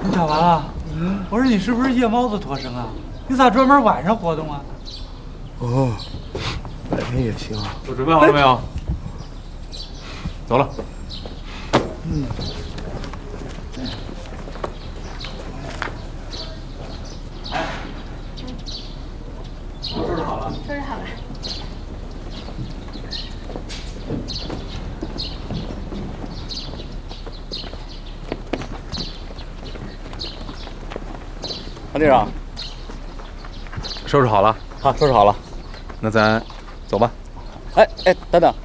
讲完了。我说你是不是夜猫子脱生啊？你咋专门晚上活动啊？ 哦，白天也行。 都准备好了没有？走了。收拾好了。 收拾好了。 潘队长， 收拾好了。 好，收拾好了。 那咱走吧。 哎，等等，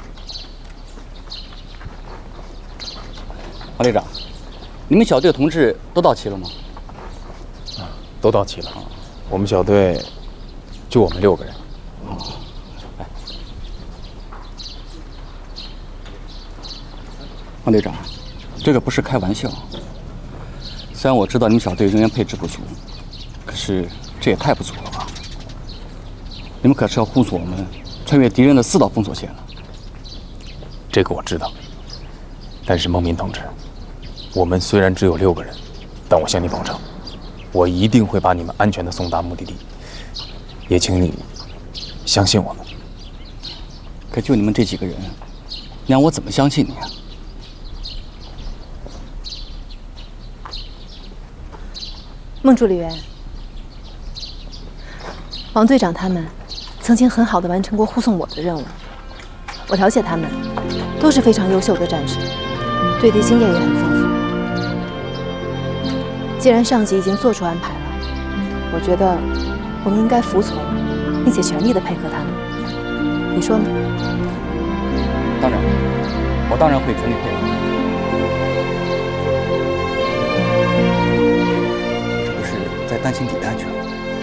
潘队长，你们小队的同志都到齐了吗？ 都到齐了。我们小队就我们6个人。 潘队长，这个不是开玩笑。虽然我知道你们小队人员配置不足，可是这也太不足了吧？你们可是要护送我们穿越敌人的4道封锁线了。 这个我知道。但是孟民同志，我们虽然只有6个人，但我向你保证，我一定会把你们安全地送达目的地。也请你相信我们。 可就你们这几个人，你让我怎么相信你啊？ 孟助理员，王队长他们曾经很好的完成过护送我的任务，我了解他们，都是非常优秀的战士，对敌经验也很丰富。既然上级已经做出安排了，我觉得我们应该服从，并且全力的配合他们。你说呢？ 当然，我当然会全力配合。这不是在担心你的安全吗？